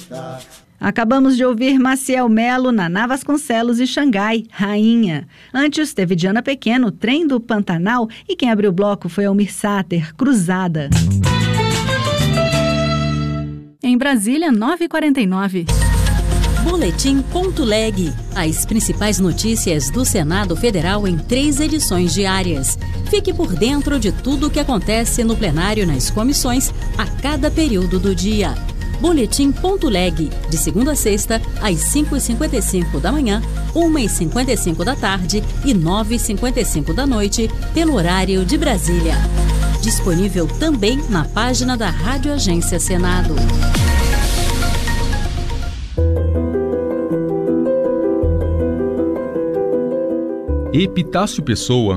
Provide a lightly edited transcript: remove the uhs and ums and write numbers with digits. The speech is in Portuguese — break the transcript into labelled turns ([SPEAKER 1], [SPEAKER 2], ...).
[SPEAKER 1] Acabamos de ouvir Maciel Melo, Naná Vasconcelos e Xangai, Rainha. Antes teve Diana Pequeno, Trem do Pantanal, e quem abriu o bloco foi Almir Sater, Cruzada. Em Brasília, 9h49.
[SPEAKER 2] Boletim.leg. As principais notícias do Senado Federal em 3 edições diárias. Fique por dentro de tudo o que acontece no plenário e nas comissões a cada período do dia. Boletim.leg, de segunda a sexta, às 5h55 da manhã, 1h55 da tarde e 9h55 da noite, pelo horário de Brasília. Disponível também na página da Rádio Agência Senado.
[SPEAKER 3] Epitácio Pessoa